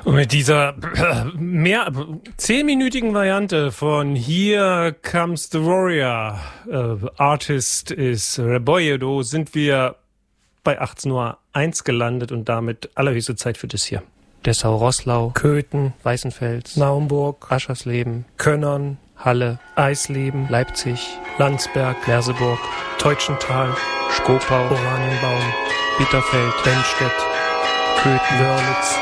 Und mit dieser mehr 10-minütigen Variante von Here Comes the Warrior, Artist ist Reboyedo, sind wir bei 18:01 Uhr gelandet und damit allerhöchste Zeit für das hier. Dessau, Roßlau, Köthen, Weißenfels, Naumburg, Aschersleben, Könnern, Halle, Eisleben, Leipzig, Landsberg, Merseburg, Teutschenthal, Schkopau, Oranienbaum, Bitterfeld, Benstedt, Köthen, Wörlitz.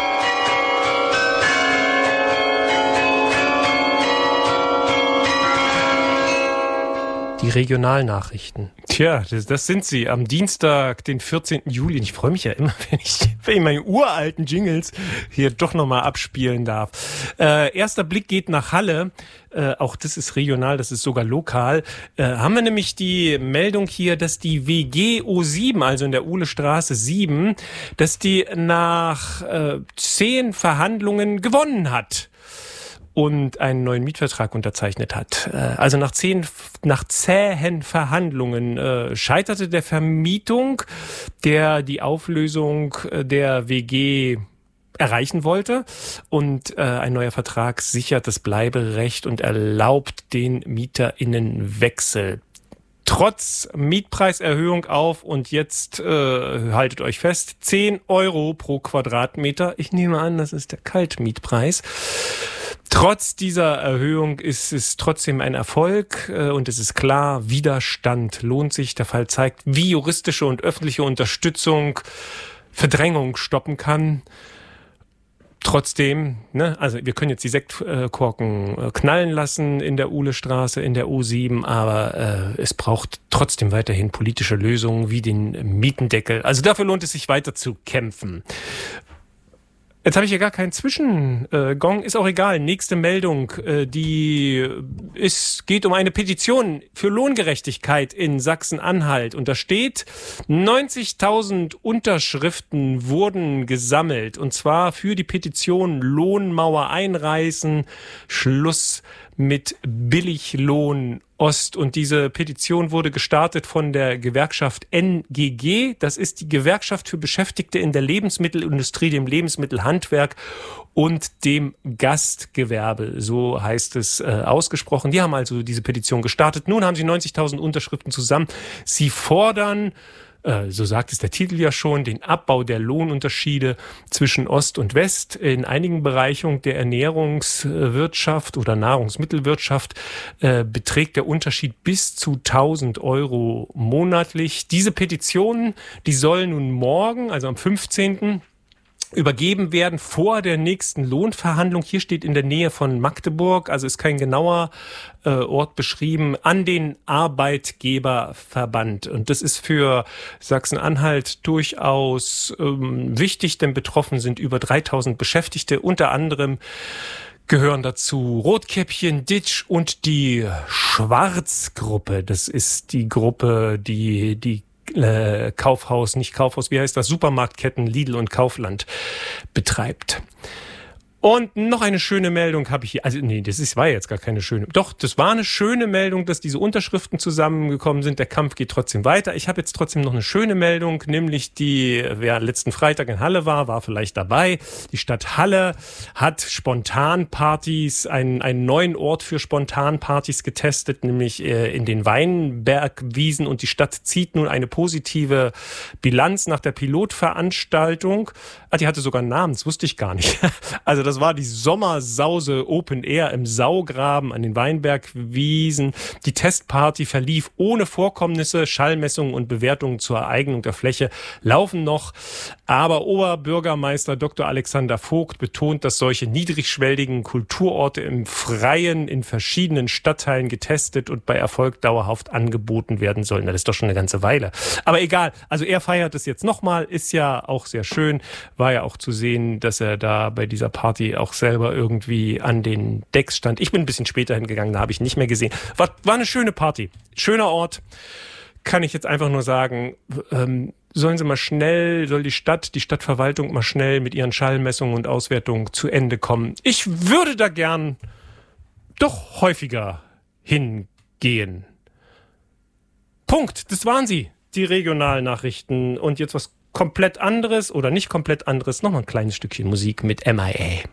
Die Regionalnachrichten. Tja, das sind sie. Am Dienstag, den 14. Juli. Ich freue mich ja immer, wenn ich meine uralten Jingles hier doch nochmal abspielen darf. Erster Blick geht nach Halle. Auch das ist regional, das ist sogar lokal. Haben wir nämlich die Meldung hier, dass die WG O7, also in der Uhlestraße 7, dass die nach 10 Verhandlungen gewonnen hat und einen neuen Mietvertrag unterzeichnet hat. Also nach zähen Verhandlungen scheiterte der Vermietung, der die Auflösung der WG erreichen wollte. Und ein neuer Vertrag sichert das Bleiberecht und erlaubt den MieterInnenwechsel. Trotz Mietpreiserhöhung auf und jetzt haltet euch fest, 10 Euro pro Quadratmeter. Ich nehme an, das ist der Kaltmietpreis. Trotz dieser Erhöhung ist es trotzdem ein Erfolg und es ist klar, Widerstand lohnt sich. Der Fall zeigt, wie juristische und öffentliche Unterstützung Verdrängung stoppen kann. Trotzdem, also wir können jetzt die Sektkorken knallen lassen in der Uhlestraße, in der U7, aber es braucht trotzdem weiterhin politische Lösungen wie den Mietendeckel. Also dafür lohnt es sich weiter zu kämpfen. Jetzt habe ich hier gar keinen Zwischengong, ist auch egal. Nächste Meldung, geht um eine Petition für Lohngerechtigkeit in Sachsen-Anhalt. Und da steht, 90.000 Unterschriften wurden gesammelt. Und zwar für die Petition Lohnmauer einreißen, Schluss mit Billiglohn Ost. Und diese Petition wurde gestartet von der Gewerkschaft NGG. Das ist die Gewerkschaft für Beschäftigte in der Lebensmittelindustrie, dem Lebensmittelhandwerk und dem Gastgewerbe. So heißt es ausgesprochen. Die haben also diese Petition gestartet. Nun haben sie 90.000 Unterschriften zusammen. Sie fordern, so sagt es der Titel ja schon, den Abbau der Lohnunterschiede zwischen Ost und West. In einigen Bereichen der Ernährungswirtschaft oder Nahrungsmittelwirtschaft beträgt der Unterschied bis zu 1.000 Euro monatlich. Diese Petitionen, die sollen nun morgen, also am 15., übergeben werden vor der nächsten Lohnverhandlung. Hier steht in der Nähe von Magdeburg, also ist kein genauer Ort beschrieben, an den Arbeitgeberverband. Und das ist für Sachsen-Anhalt durchaus wichtig, denn betroffen sind über 3.000 Beschäftigte. Unter anderem gehören dazu Rotkäppchen, Ditsch und die Schwarzgruppe. Das ist die Gruppe, die Supermarktketten Lidl und Kaufland betreibt. Und noch eine schöne Meldung habe ich hier. Also war jetzt gar keine schöne. Doch, das war eine schöne Meldung, dass diese Unterschriften zusammengekommen sind. Der Kampf geht trotzdem weiter. Ich habe jetzt trotzdem noch eine schöne Meldung, nämlich wer letzten Freitag in Halle war vielleicht dabei. Die Stadt Halle hat Spontanpartys, einen neuen Ort für Spontanpartys getestet, nämlich in den Weinbergwiesen. Und die Stadt zieht nun eine positive Bilanz nach der Pilotveranstaltung. Die hatte sogar einen Namen, das wusste ich gar nicht. Also das war die Sommersause Open Air im Saugraben an den Weinbergwiesen. Die Testparty verlief ohne Vorkommnisse. Schallmessungen und Bewertungen zur Eignung der Fläche laufen noch. Aber Oberbürgermeister Dr. Alexander Vogt betont, dass solche niedrigschwelligen Kulturorte im Freien in verschiedenen Stadtteilen getestet und bei Erfolg dauerhaft angeboten werden sollen. Das ist doch schon eine ganze Weile. Aber egal, also er feiert es jetzt nochmal, ist ja auch sehr schön. War ja auch zu sehen, dass er da bei dieser Party auch selber irgendwie an den Decks stand. Ich bin ein bisschen später hingegangen, da habe ich nicht mehr gesehen. War eine schöne Party. Schöner Ort. Kann ich jetzt einfach nur sagen, soll die Stadtverwaltung mal schnell mit ihren Schallmessungen und Auswertungen zu Ende kommen. Ich würde da gern doch häufiger hingehen. Punkt. Das waren sie, die Regionalnachrichten. Und jetzt was komplett anderes oder nicht komplett anderes. Nochmal ein kleines Stückchen Musik mit MIA.